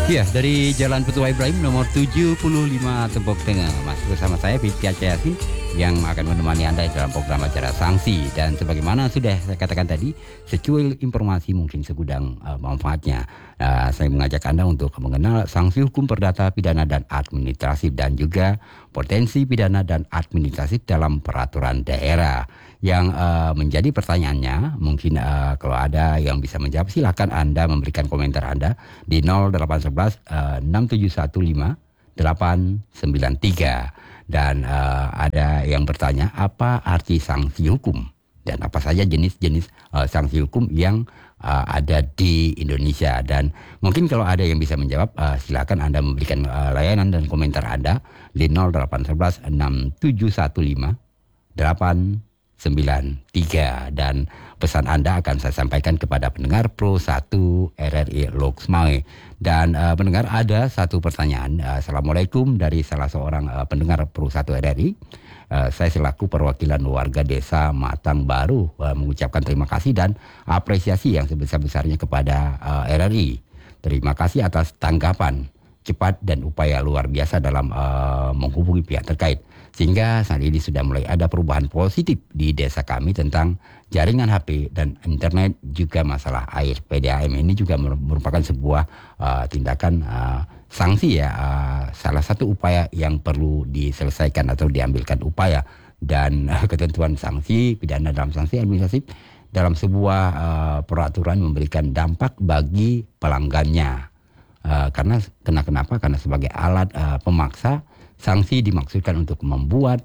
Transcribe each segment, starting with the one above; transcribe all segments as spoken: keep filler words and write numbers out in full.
Ya, dari Jalan Petua Ibrahim nomor tujuh puluh lima Tembok Tengah. Masih bersama saya Fitri Aceh Yasin yang akan menemani Anda dalam program acara Sanksi. Dan sebagaimana sudah saya katakan tadi, secuil informasi mungkin segudang uh, manfaatnya. Uh, saya mengajak Anda untuk mengenal sanksi hukum perdata, pidana dan administratif, dan juga potensi pidana dan administratif dalam peraturan daerah. Yang uh, menjadi pertanyaannya, mungkin uh, kalau ada yang bisa menjawab, silakan Anda memberikan komentar Anda di nol delapan satu satu enam tujuh satu lima delapan sembilan tiga. Dan uh, ada yang bertanya, apa arti sanksi hukum? Dan apa saja jenis-jenis uh, sanksi hukum yang uh, ada di Indonesia. Dan mungkin kalau ada yang bisa menjawab, uh, silakan Anda memberikan uh, layanan dan komentar Anda di nol delapan satu satu enam tujuh satu lima delapan sembilan tiga. Dan pesan Anda akan saya sampaikan kepada pendengar Pro satu R R I Loksmawe. Dan uh, pendengar, ada satu pertanyaan. Uh, Assalamualaikum dari salah seorang uh, pendengar Pro satu R R I. Uh, saya selaku perwakilan warga desa Matang Baru uh, mengucapkan terima kasih dan apresiasi yang sebesar-besarnya kepada uh, R R I. Terima kasih atas tanggapan cepat dan upaya luar biasa dalam uh, menghubungi pihak terkait. Sehingga saat ini sudah mulai ada perubahan positif di desa kami tentang jaringan H P dan internet, juga masalah air. P D A M ini juga merupakan sebuah uh, tindakan uh, sanksi ya, uh, salah satu upaya yang perlu diselesaikan atau diambilkan upaya. Dan uh, ketentuan sanksi pidana dalam sanksi administratif dalam sebuah uh, peraturan memberikan dampak bagi pelanggannya. Uh, karena kena kenapa? Karena sebagai alat uh, pemaksa, sanksi dimaksudkan untuk membuat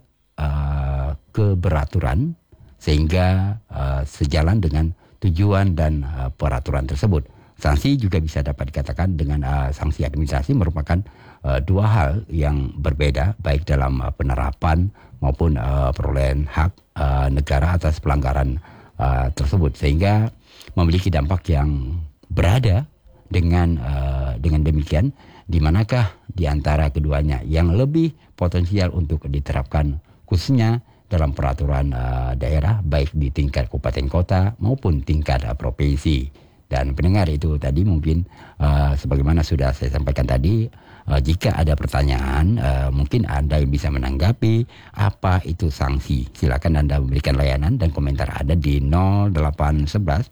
uh, keberaturan sehingga uh, sejalan dengan tujuan dan uh, peraturan tersebut. Sanksi juga bisa dapat dikatakan dengan uh, sanksi administrasi merupakan uh, dua hal yang berbeda, baik dalam uh, penerapan maupun uh, perolehan hak uh, negara atas pelanggaran uh, tersebut, sehingga memiliki dampak yang berada. Dengan uh, dengan demikian, di manakah di antara keduanya yang lebih potensial untuk diterapkan khususnya dalam peraturan uh, daerah, baik di tingkat kabupaten kota maupun tingkat uh, provinsi. Dan pendengar, itu tadi mungkin uh, sebagaimana sudah saya sampaikan tadi, uh, jika ada pertanyaan, uh, mungkin Anda yang bisa menanggapi apa itu sanksi. Silakan Anda memberikan layanan dan komentar Anda di nol delapan satu satu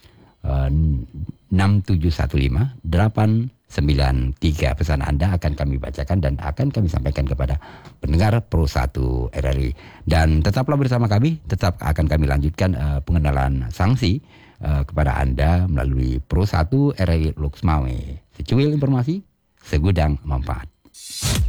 enam tujuh satu lima delapan sembilan tiga. Pesan Anda akan kami bacakan dan akan kami sampaikan kepada pendengar Pro satu R R I. Dan tetaplah bersama kami, tetap akan kami lanjutkan uh, pengenalan sanksi uh, kepada Anda melalui Pro satu R R I Loksmawe. Secuil informasi, segudang manfaat.